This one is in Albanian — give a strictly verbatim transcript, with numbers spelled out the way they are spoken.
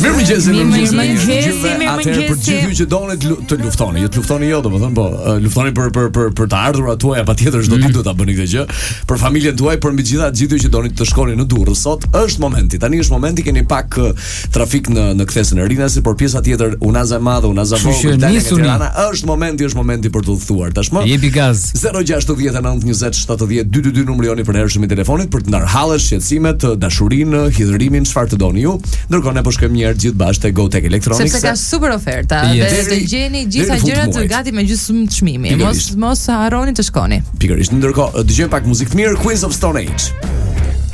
Mirëmëngjes, mirëmëngjes, mirëmëngjes. mirëmëngjes. Atëherë për gjithë ju që doni të lu- të luftoni, jo të luftoni jo, domethënë po, uh, luftoni për për për për të ardhurat tuaja, patjetër çdo ditë do ta bëni këtë gjë. Për familjen tuaj, për mbi të gjitha gjithë ju që doni të shkoni në Durrës sot, është momenti. Tani është momenti, keni pak uh, trafik në në kthesën e Rinasit, por pjesa tjetër, Unaza e Madhe, Unaza e Vogël, Italia e Tirana, është momenti, është momenti për të udhëtuar tashmë. Jepi gaz. zero gjasht dhjetë nëntë njëzet shtatëdhjetë dy dy dy numri joni për hershëm i telefonit për të ndarhallë shqetësimet, dashurinë, hidhërimin, çfarë të doni ju. Ndërkohë ne po shkojmë një herë gjithë bashkë te Go Tech Electronics. Sepse ka super oferta Yes. dhe të gjeni gjitha deri në fund gjërat muajit. gati me gjysmë çmimi. Mos Pikërisht. mos harroni të shkoni. Pikërisht. Ndërkohë dëgjojmë pak muzikë të mirë, Queens of Stone Age.